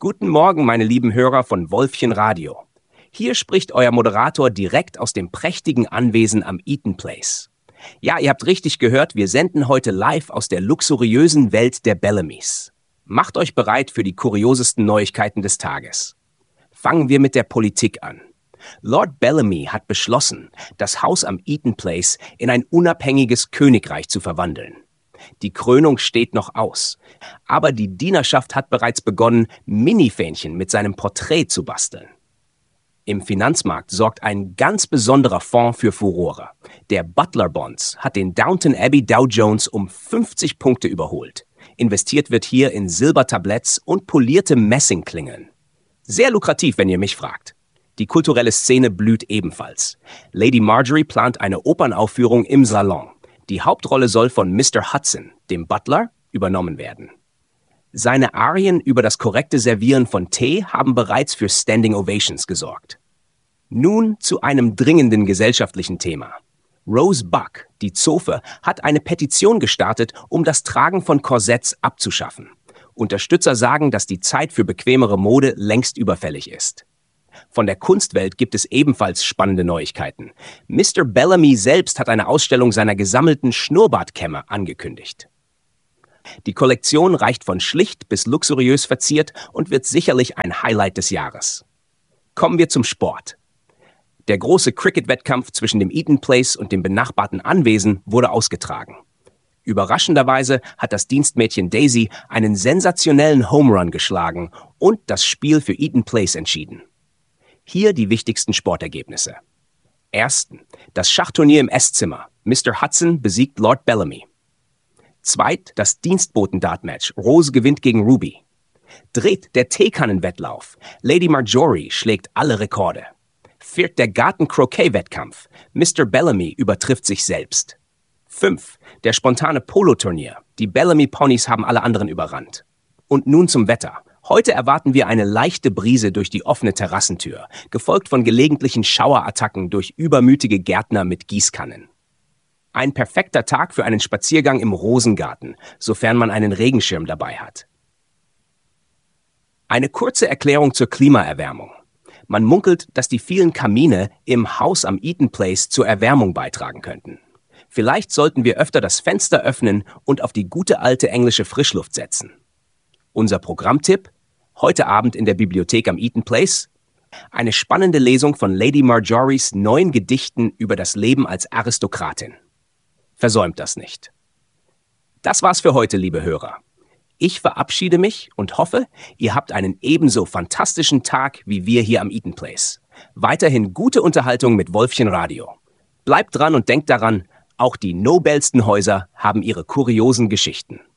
Guten Morgen, meine lieben Hörer von Wolfchen Radio. Hier spricht euer Moderator direkt aus dem prächtigen Anwesen am Eaton Place. Ja, ihr habt richtig gehört, wir senden heute live aus der luxuriösen Welt der Bellamys. Macht euch bereit für die kuriosesten Neuigkeiten des Tages. Fangen wir mit der Politik an. Lord Bellamy hat beschlossen, das Haus am Eaton Place in ein unabhängiges Königreich zu verwandeln. Die Krönung steht noch aus, aber die Dienerschaft hat bereits begonnen, Minifähnchen mit seinem Porträt zu basteln. Im Finanzmarkt sorgt ein ganz besonderer Fonds für Furore. Der Butler Bonds hat den Downton Abbey Dow Jones um 50 Punkte überholt. Investiert wird hier in Silbertabletts und polierte Messingklingeln. Sehr lukrativ, wenn ihr mich fragt. Die kulturelle Szene blüht ebenfalls. Lady Marjorie plant eine Opernaufführung im Salon. Die Hauptrolle soll von Mr. Hudson, dem Butler, übernommen werden. Seine Arien über das korrekte Servieren von Tee haben bereits für Standing Ovations gesorgt. Nun zu einem dringenden gesellschaftlichen Thema. Rose Buck, die Zofe, hat eine Petition gestartet, um das Tragen von Korsetts abzuschaffen. Unterstützer sagen, dass die Zeit für bequemere Mode längst überfällig ist. Von der Kunstwelt gibt es ebenfalls spannende Neuigkeiten. Mr. Bellamy selbst hat eine Ausstellung seiner gesammelten Schnurrbartkämme angekündigt. Die Kollektion reicht von schlicht bis luxuriös verziert und wird sicherlich ein Highlight des Jahres. Kommen wir zum Sport. Der große Cricket-Wettkampf zwischen dem Eaton Place und dem benachbarten Anwesen wurde ausgetragen. Überraschenderweise hat das Dienstmädchen Daisy einen sensationellen Home Run geschlagen und das Spiel für Eaton Place entschieden. Hier die wichtigsten Sportergebnisse. Ersten, das Schachturnier im Esszimmer. Mr. Hudson besiegt Lord Bellamy. Zweit, das Dienstboten-Dart-Match. Rose gewinnt gegen Ruby. Dritt, der Teekannenwettlauf. Lady Marjorie schlägt alle Rekorde. Viert, der Garten-Croquet-Wettkampf. Mr. Bellamy übertrifft sich selbst. 5, der spontane Polo-Turnier. Die Bellamy-Ponys haben alle anderen überrannt. Und nun zum Wetter. Heute erwarten wir eine leichte Brise durch die offene Terrassentür, gefolgt von gelegentlichen Schauerattacken durch übermütige Gärtner mit Gießkannen. Ein perfekter Tag für einen Spaziergang im Rosengarten, sofern man einen Regenschirm dabei hat. Eine kurze Erklärung zur Klimaerwärmung. Man munkelt, dass die vielen Kamine im Haus am Eaton Place zur Erwärmung beitragen könnten. Vielleicht sollten wir öfter das Fenster öffnen und auf die gute alte englische Frischluft setzen. Unser Programmtipp: heute Abend in der Bibliothek am Eaton Place eine spannende Lesung von Lady Marjories 9 Gedichten über das Leben als Aristokratin. Versäumt das nicht. Das war's für heute, liebe Hörer. Ich verabschiede mich und hoffe, ihr habt einen ebenso fantastischen Tag wie wir hier am Eaton Place. Weiterhin gute Unterhaltung mit Wolfchen Radio. Bleibt dran und denkt daran, auch die nobelsten Häuser haben ihre kuriosen Geschichten.